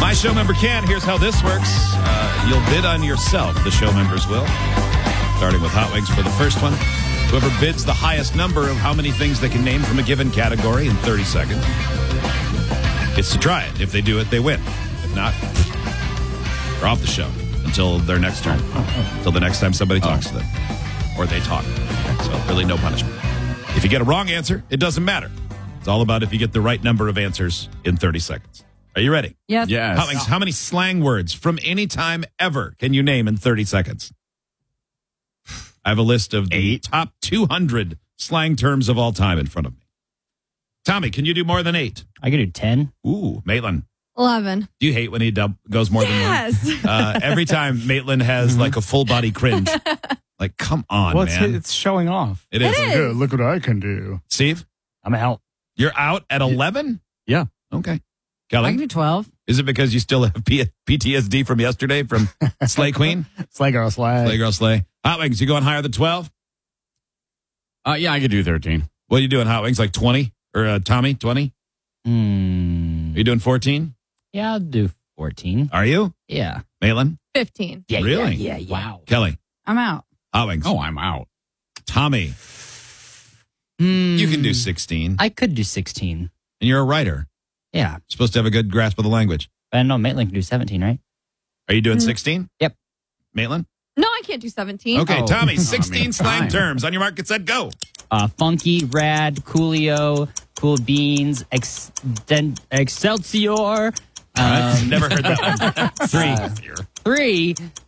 My show member can. Here's how this works. You'll bid on yourself. The show members will. Starting with Hot Wings for the first one. Whoever bids the highest number of how many things they can name from a given category in 30 seconds gets to try it. If they do it, they win. If not, they're off the show until their next turn. Until the next time somebody talks to them. Or they talk. So really no punishment. If you get a wrong answer, it doesn't matter. It's all about if you get the right number of answers in 30 seconds. Are you ready? Yes. How many slang words from any time ever can you name in 30 seconds? I have a list of the top 200 slang terms of all time in front of me. Tommy, can you do more than 8? I can do 10. Ooh, Maitland. 11. Do you hate when he goes more than one? Every time Maitland has like a full body cringe. Like, come on, man. It's showing off. It is. Good. Look what I can do. Steve? I'm out. You're out at 11? Yeah. Okay. I can Kelly? do 12. Is it because you still have PTSD from yesterday from Slay Queen? Slay girl, slay. Slay Girl Slay. Hot Wings, you going higher than 12? Yeah, I could do 13. What are you doing, Hot Wings? Like 20? Or Tommy, 20? Are you doing 14? Yeah, I'll do 14. Are you? Yeah. Maitland? 15. Yeah. Really? Yeah. Wow. Kelly? I'm out. Hot Wings? Oh, I'm out. Tommy? You can do 16. I could do 16. And you're a writer. Yeah. You're supposed to have a good grasp of the language. But I know Maitland can do 17, right? Are you doing 16? Yep. Maitland? No, I can't do 17. Okay, Oh. Tommy, I 16 mean, slang fine. terms. On your mark, get set, go. Funky, rad, coolio, cool beans, Excelsior. Never heard that one. 3.